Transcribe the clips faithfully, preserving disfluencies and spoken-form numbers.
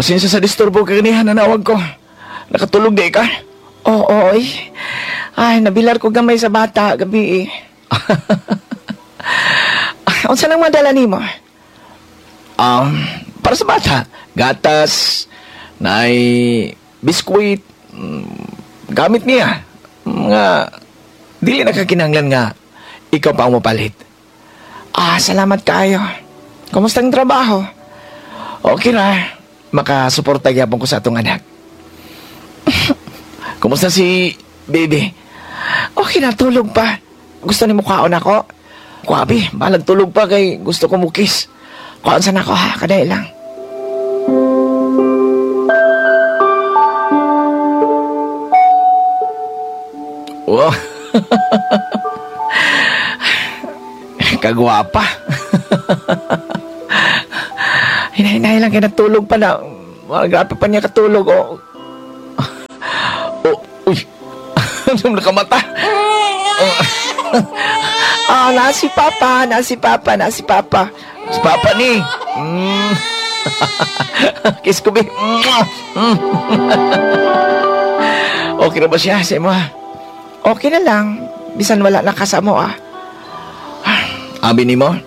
Pasensya sa disturbo kanihan na nawag ko. Nakatulog di ka? Oo, oy. Ay, nabilar ko gamay sa bata gabi eh. Unsa nang madala nimo? Um, para sa bata, gatas, nay biskuit, mm, gamit niya. Nga, dili nakakinanglan nga, ikaw pa ang mapalit. Ah, salamat kayo. Kumusta ang trabaho? Okay na, makasuporta gyapon ko sa atong anak. Kumusta si baby? Okay na, tulog pa. Gusto ni mo kaon ako? Kuwabi, balag tulog pa kay gusto ko mukis. Kaon sana ako ha, kaday lang. Wow. Kagwapa. Hinahinay lang kaya natulog pa na. Grabe pa niya katulog, oh. Oh, uy. Ano nakamata? Oh. Ah, nasi papa, nasi papa, nasi papa. Si Papa ni. Mm. Kiss ko, be. Mm. Okay na ba siya sa imo? Okay na lang. Bisan wala na kasamo ah. Abi ni mo?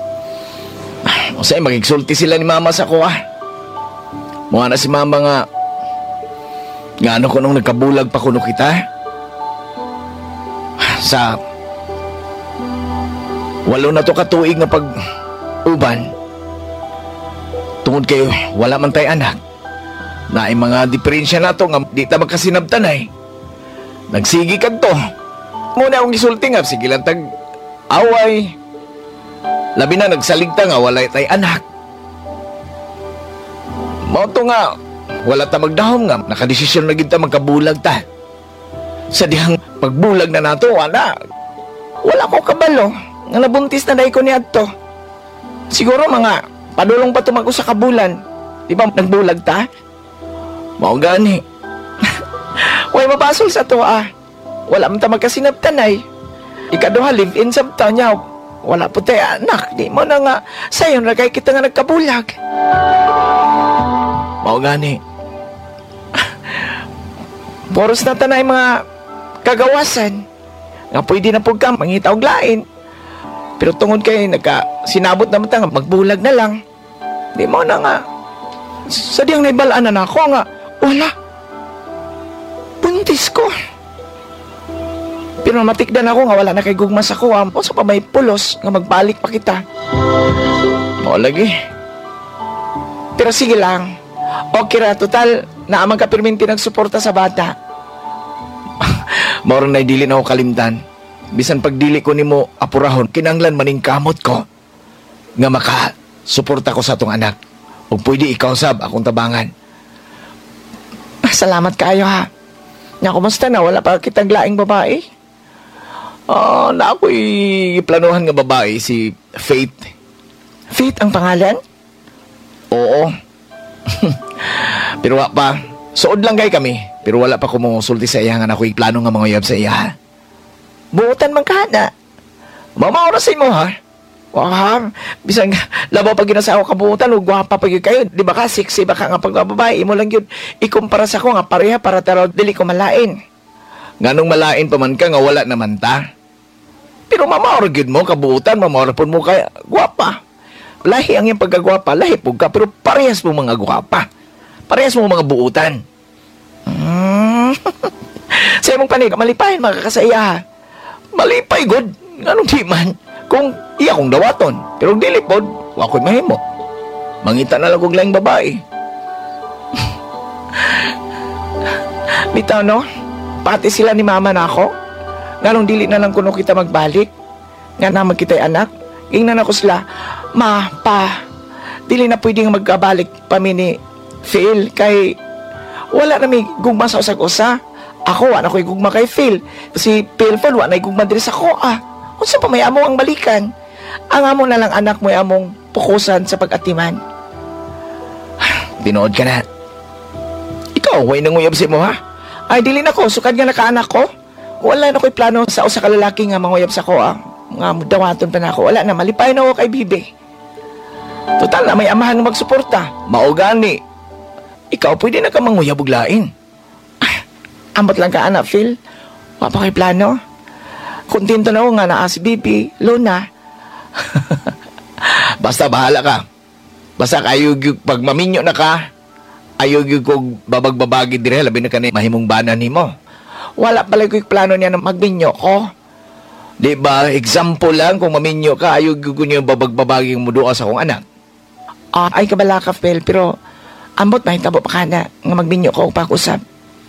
O sa'yo, magigsulti sila ni mama sa kuha. Mukha na si mama nga. Nga ano ko nung nagkabulag pa kuno kita? Sa walo na to katuig nga pag uban. Tungod kayo, wala man tay anak. Na ay mga diferensya na to nga di ta magkasinabtanay. Nagsigi kag to. Muna akong gisulti nga, sige lang tag away. Labi na nagsaligta nga, wala tay anak. Mao to nga, wala ta magdahom nga, nakadesisyon na gid ta magkabulag ta. Sa dihang pagbulag na nato, wala. Wala ko kabalo. Nga nabuntis na dahi ko ni Adto. Siguro mga padulong pa tumago sa kabulan. Di ba nagbulag ta? Mao gani. Way mabasol sa to ah. Wala man ta magkasinabtanay. Ikaduha live-in sabta niya. Wala po tayo anak. Di mo na nga sayon na kay kita nga nagkabulag. Mao gani. Boros na tanay mga kagawasan. Nga pwede na po ka mangita og lain. Pero tungod kay nagka sinabot naman ta nga magbulag na lang. Di mo na nga. Sa diyang naibalaan na ako nga. Wala. Buntis ko. Pero matikdan ako nga wala na kay gugma sa kuha. O sa pa may pulos nga magbalik pa kita. Mao lagi. Pero sige lang. Okay ra, total naamang kapirminti nagsuporta sa bata. Mao na dili na ako kalimtan. Bisan pagdili ko nimo apurahon, kinanglan maning kamot ko. Nga maka suporta ko sa atong anak. O pwede ikaw sab akong tabangan. Salamat kayo ha. Nga kumusta na? Wala pa kitang laing babae? Ah, na ako'y planuhan nga babae, si Faith. Faith ang pangalan? Oo. Pero wa pa. Suod lang kay kami. Pero wala pa kumusulti sa iya nga ako'y plano nga mga yab sa iya. Buutan man ka na. Mama, oras mo ha? Wow, bisan nga, labaw pag ginasawa kabuutan, o gwapa pag yun kayo. Di ba ka, sexy ba ka nga pagbababae? Imo lang yun, ikumpara sa ko nga pareha para taro dili ko malain. Nganong malain pa man ka nga wala naman ta? Pero mamaorag yun mo, kabuutan, mamaorag po mo kaya, gwapa. Lahi ang yung pagkagwapa, lahi po ka, pero parehas mo mga gwapa. Parehas mo mga buutan. Hmm. Sa imong panig, malipahin makakasaya. Malipay, God. Anong di man? Kung iya kong dawaton, pero dili pod, wako'y mahimo. Mangita na lang kong laing babae. Bitaw no, pati sila ni mama na ako. Nganong dili na lang kuno kita magbalik. Nga naman kita'y anak. Ingnan ako sila, ma, pa, dili na pwedeng magkabalik pa mi ni Phil kay wala na may gugma sa usag-usa. Ako, wala ko'y gugma kay Phil. Si Phil Phil, wala na'y gugma diri sa ko ah. Kung sa pa may amo ang balikan, ang amo na lang anak mo ay among pukusan sa pag-atiman. Tinood ka na. Ikaw, way nanguyab si mo ha? Ay, dili na ko, sukad nga nakaanak ko. Wala na ko'y plano sa usa ka lalaki nga manguyab sa ko ah. Nga dawaton pa na ako. Wala na, malipay na ako kay Bibi. Total na, may amahan nga magsuporta. Maugani. ikaw pwede na ka manguyab og lain. Ambot lang ka, anak, Phil. Wa pa kay plano. Kontento na ako nga naa si Bibi, Luna. Basta bahala ka. Basta ayog yung pag maminyo na ka, ayog yung kog babagbabagi dire, labi na ka ni mahimong banan nimo. Wala pala ko yung plano niya na magbinyo ko. Di ba, example lang, kung maminyo ka, ayog yung yung babagbabagi mo doon sa akong anak. Ah, ay kabala ka, Phil, pero ambot mahitabo pa ka na nga magbinyo ko o pakusap.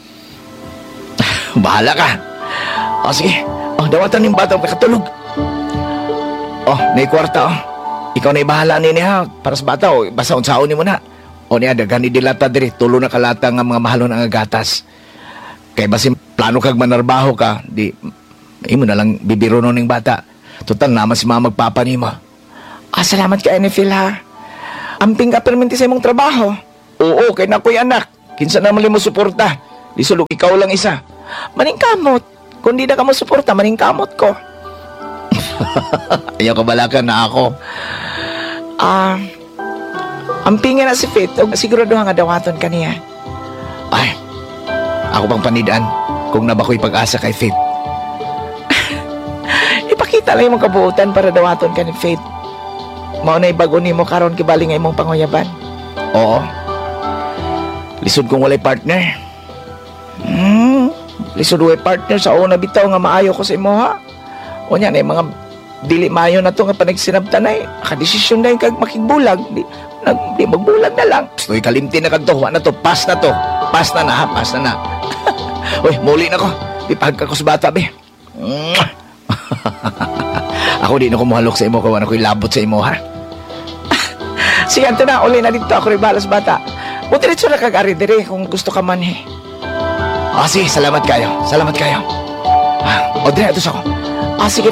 Bahala ka. O sige, oh, dawatan yung batang nakatulog. Oh, may kwarta oh. Ikaw na ibahala nini ha, para sa bata o, basta unsaon ni mo na. O niya, daghan ni dilata diri, tulo na kalata nga mga mahalon ang agatas. Kay basin plano kag manarbaho ka, di, imo na lang bibiro nun ng bata. Total naman si mama magpapa ni mo. Ah, salamat ka, Phil, ha. Amping ka perminti sa imong trabaho. Oo, kay nakoy anak. Kinsa naman mo suporta. Di sulok ikaw lang isa. Maningkamot. Kung di na ka mo suporta, maningkamot ko. Ayaw ka balakan na ako. Ah, ampingin na si Fit, o sigurado nga dawaton ka niya. Ay, ako pang panidaan kung nabakoy pag-asa kay Faith. Ipakita lang yung kabuutan para dawaton ka ni Faith. Mao na ibago ni mo karon kibali nga imong panguyaban. Oo. Lisod kong walay partner. Hmm, lisod way partner sa una bitaw nga maayo ko sa imo, ha. O niya na yung mga dili maayo na to nga panagsinabtanay. Kadesisyon na yung kag makigbulag. Di, nag, di magbulag na lang. Stoy kalimti na kanto. Wa na to. Pass na to. Pass na na ha. Pass na na. Uy, muli na ko. Ipahag ka ko sa bata, be. Mwah! Ako di na kumuhalok sa imo. Kawan ako'y labot sa imo, ha. Sige, ito na. Uli na dito. Ako rin balas bata. Buti rin na kag-ari dire kung gusto ka man, eh. Ah, sige. Salamat kayo. Salamat kayo. Ah, o, dire, ito sa ko. Ah, sige,